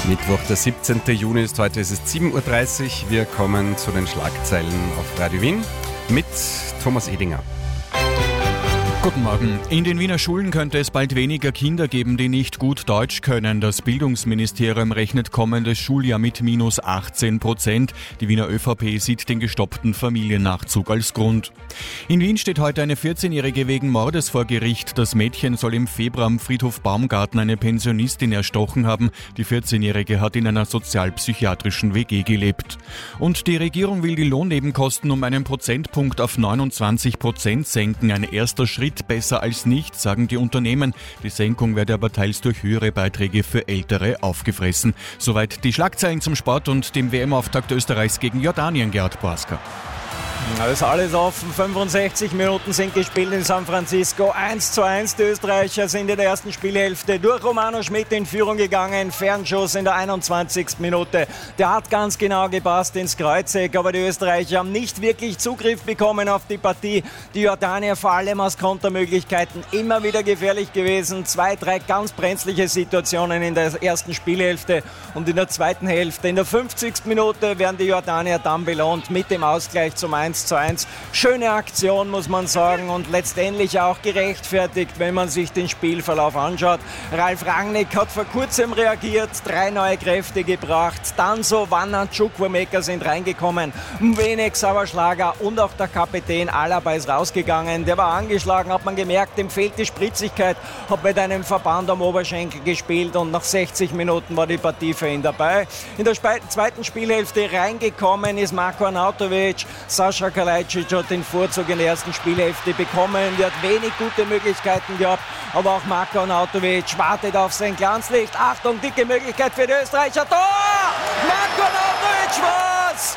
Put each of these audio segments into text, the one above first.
Mittwoch, der 17. Juni ist heute, es ist 7.30 Uhr. Wir kommen zu den Schlagzeilen auf Radio Wien mit Thomas Edinger. Guten Morgen. In den Wiener Schulen könnte es bald weniger Kinder geben, die nicht gut Deutsch können. Das Bildungsministerium rechnet kommendes Schuljahr mit minus 18%. Die Wiener ÖVP sieht den gestoppten Familiennachzug als Grund. In Wien steht heute eine 14-Jährige wegen Mordes vor Gericht. Das Mädchen soll im Februar am Friedhof Baumgarten eine Pensionistin erstochen haben. Die 14-Jährige hat in einer sozialpsychiatrischen WG gelebt. Und die Regierung will die Lohnnebenkosten um einen Prozentpunkt auf 29% senken. Ein erster Schritt, besser als nichts, sagen die Unternehmen. Die Senkung werde aber teils durch höhere Beiträge für Ältere aufgefressen. Soweit die Schlagzeilen zum Sport und dem WM-Auftakt Österreichs gegen Jordanien, Gerhard Boaska. Da ist alles offen. 65 Minuten sind gespielt in San Francisco. 1:1. Die Österreicher sind in der ersten Spielhälfte durch Romano Schmidt in Führung gegangen. Fernschuss in der 21. Minute. Der hat ganz genau gepasst ins Kreuzeck, aber die Österreicher haben nicht wirklich Zugriff bekommen auf die Partie. Die Jordanier vor allem aus Kontermöglichkeiten immer wieder gefährlich gewesen. 2, 3 ganz brenzliche Situationen in der ersten Spielhälfte und in der zweiten Hälfte. In der 50. Minute werden die Jordanier dann belohnt mit dem Ausgleich zum 1:1. Schöne Aktion, muss man sagen, und letztendlich auch gerechtfertigt, wenn man sich den Spielverlauf anschaut. Ralf Rangnick hat vor kurzem reagiert, 3 neue Kräfte gebracht. Dann so Wanner, Chukwuemeka sind reingekommen. Wenig Sauerschlager und auch der Kapitän Alaba ist rausgegangen. Der war angeschlagen, hat man gemerkt, dem fehlt die Spritzigkeit, hat mit einem Verband am Oberschenkel gespielt und nach 60 Minuten war die Partie für ihn dabei. In der zweiten Spielhälfte reingekommen ist Marko Arnautovic. Sascha Kalajdzic hat den Vorzug in der ersten Spielhälfte bekommen. Der hat wenig gute Möglichkeiten gehabt, aber auch Marko Arnautovic wartet auf sein Glanzlicht. Achtung, dicke Möglichkeit für die Österreicher. Tor! Marko Arnautovic war's!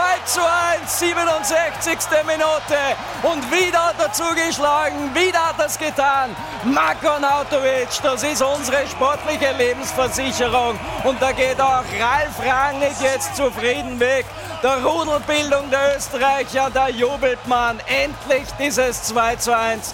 2:1, 67. Minute und wieder hat er zugeschlagen, wieder hat er es getan. Marko Arnautovic, das ist unsere sportliche Lebensversicherung und da geht auch Ralf Rangnick jetzt zufrieden weg. Der Rudelbildung der Österreicher, da jubelt man. Endlich dieses 2:1.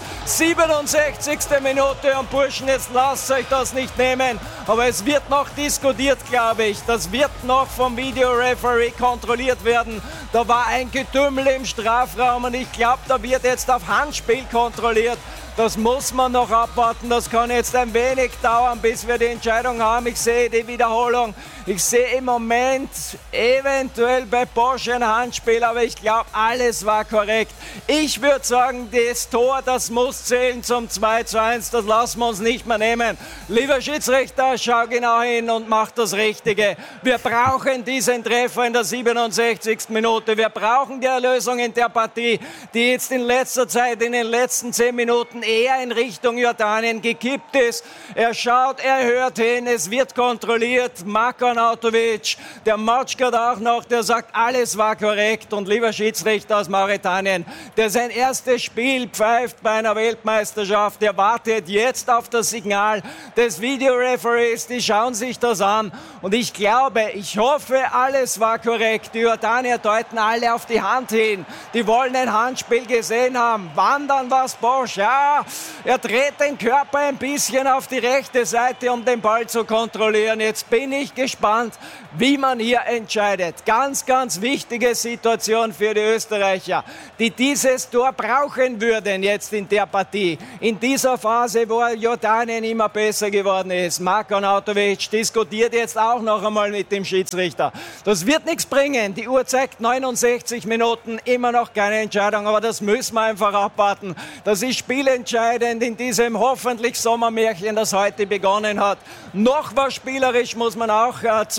67. Minute und Burschen, jetzt lasst euch das nicht nehmen. Aber es wird noch diskutiert, glaube ich. Das wird noch vom Videoreferee kontrolliert werden. Da war ein Getümmel im Strafraum und ich glaube, da wird jetzt auf Handspiel kontrolliert. Das muss man noch abwarten. Das kann jetzt ein wenig dauern, bis wir die Entscheidung haben. Ich sehe die Wiederholung. Ich sehe im Moment eventuell bei Bosch ein Handspiel, aber ich glaube, alles war korrekt. Ich würde sagen, das Tor, das muss zählen zum 2:1. Das lassen wir uns nicht mehr nehmen. Lieber Schiedsrichter, schau genau hin und mach das Richtige. Wir brauchen diesen Treffer in der 67. Minute. Wir brauchen die Erlösung in der Partie, die jetzt in letzter Zeit, in den letzten 10 Minuten eher in Richtung Jordanien gekippt ist. Er schaut, er hört hin, es wird kontrolliert. Marko Arnautovic, der Matschgert auch noch, der sagt, alles war korrekt. Und lieber Schiedsrichter aus Mauretanien, der sein erstes Spiel pfeift bei einer Weltmeisterschaft, der wartet jetzt auf das Signal des Videoreferees. Die schauen sich das an und ich glaube, ich hoffe, alles war korrekt. Die Jordanier deuten alle auf die Hand hin. Die wollen ein Handspiel gesehen haben. Wann dann was Bosch? Ja, er dreht den Körper ein bisschen auf die rechte Seite, um den Ball zu kontrollieren. Jetzt bin ich gespannt, wie man hier entscheidet. Ganz, ganz wichtige Situation für die Österreicher, die dieses Tor brauchen würden jetzt in der Partie. In dieser Phase, wo Jordanien immer besser geworden ist. Marko Arnautovic diskutiert jetzt auch noch einmal mit dem Schiedsrichter. Das wird nichts bringen. Die Uhr zeigt 69 Minuten, immer noch keine Entscheidung, aber das müssen wir einfach abwarten. Das ist spielentscheidend in diesem hoffentlich Sommermärchen, das heute begonnen hat. Noch was spielerisch muss man auch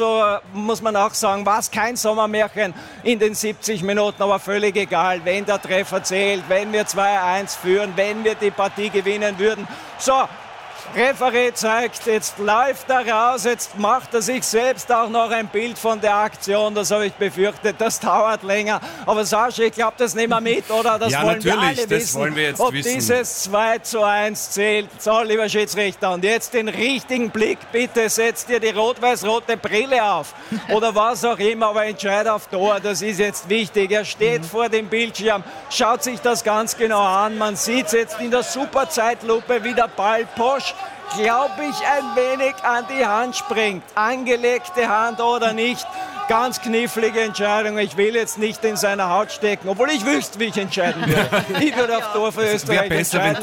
sagen, war es kein Sommermärchen in den 70 Minuten, aber völlig egal, wenn der Treffer zählt, wenn wir 2:1 führen, wenn wir die Partie gewinnen würden. So, Referee zeigt, jetzt läuft er raus, jetzt macht er sich selbst auch noch ein Bild von der Aktion. Das habe ich befürchtet, das dauert länger. Aber Sascha, ich glaube, das nehmen wir mit, oder? Das ja, wollen wir alle das wissen, wollen wir jetzt ob wissen. Dieses 2:1 zählt. So, lieber Schiedsrichter, und jetzt den richtigen Blick. Bitte setzt dir die rot-weiß-rote Brille auf oder was auch immer, aber entscheid auf Tor. Das ist jetzt wichtig. Er steht vor dem Bildschirm, schaut sich das ganz genau an. Man sieht es jetzt in der Superzeitlupe, wie der Ball Bosch glaube ich, ein wenig an die Hand springt. Angelegte Hand oder nicht. Ganz knifflige Entscheidung. Ich will jetzt nicht in seiner Haut stecken, obwohl ich wüsste, wie ich entscheiden würde. Ich würde auf Tor für Österreich entscheiden,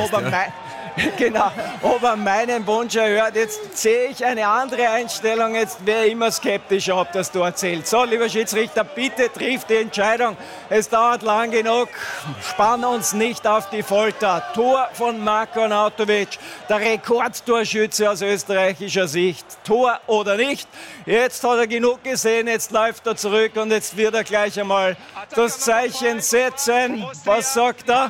ob er meinen Wunsch erhört. Jetzt sehe ich eine andere Einstellung. Jetzt wäre ich immer skeptischer, ob das Tor zählt. So, lieber Schiedsrichter, bitte trifft die Entscheidung. Es dauert lang genug. Spann uns nicht auf die Folter. Tor von Marko Arnautovic, der Rekordtorschütze aus österreichischer Sicht. Tor oder nicht? Jetzt hat er genug gesehen, jetzt läuft er zurück und jetzt wird er gleich einmal das Zeichen setzen. Was sagt er?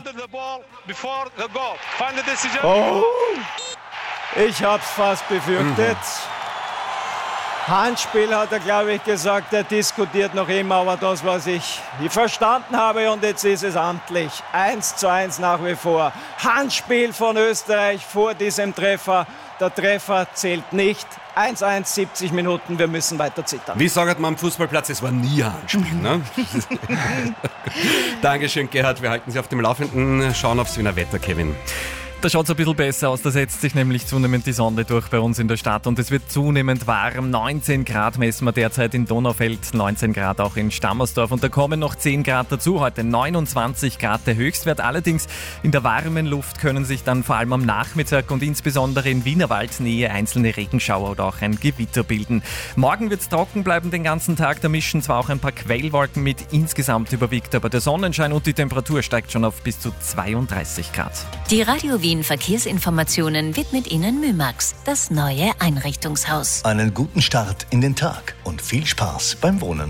Oh, ich hab's fast befürchtet. Handspiel hat er, glaube ich, gesagt. Er diskutiert noch immer, aber das, was ich verstanden habe, und jetzt ist es amtlich. 1:1 nach wie vor. Handspiel von Österreich vor diesem Treffer. Der Treffer zählt nicht. 1:1, 70 Minuten, wir müssen weiter zittern. Wie sagt man am Fußballplatz, es war nie ein Handspiel. Ne? Dankeschön, Gerhard. Wir halten Sie auf dem Laufenden. Schauen aufs Wiener Wetter, Kevin. Da schaut es ein bisschen besser aus, da setzt sich nämlich zunehmend die Sonne durch bei uns in der Stadt und es wird zunehmend warm. 19 Grad messen wir derzeit in Donaufeld, 19 Grad auch in Stammersdorf und da kommen noch 10 Grad dazu. Heute 29 Grad der Höchstwert. Allerdings in der warmen Luft können sich dann vor allem am Nachmittag und insbesondere in Wienerwaldnähe einzelne Regenschauer oder auch ein Gewitter bilden. Morgen wird es trocken bleiben den ganzen Tag, da mischen zwar auch ein paar Quellwolken mit, insgesamt überwiegt aber der Sonnenschein und die Temperatur steigt schon auf bis zu 32 Grad. Die Radio Wien Verkehrsinformationen widmet Ihnen Mymax, das neue Einrichtungshaus. Einen guten Start in den Tag und viel Spaß beim Wohnen.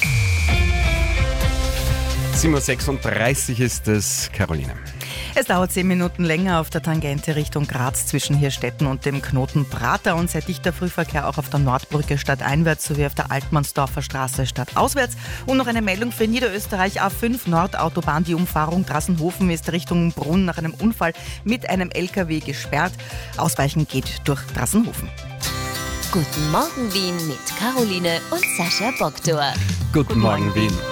7:36 Uhr ist es, Caroline. Es dauert 10 Minuten länger auf der Tangente Richtung Graz zwischen Hirstetten und dem Knoten Prater und sehr dichter Frühverkehr auch auf der Nordbrücke stadteinwärts sowie auf der Altmannsdorfer Straße stadtauswärts. Und noch eine Meldung für Niederösterreich A5 Nordautobahn. Die Umfahrung Drassenhofen ist Richtung Brunn nach einem Unfall mit einem LKW gesperrt. Ausweichen geht durch Drassenhofen. Guten Morgen Wien mit Caroline und Sascha Bogdor. Guten Morgen, Wien.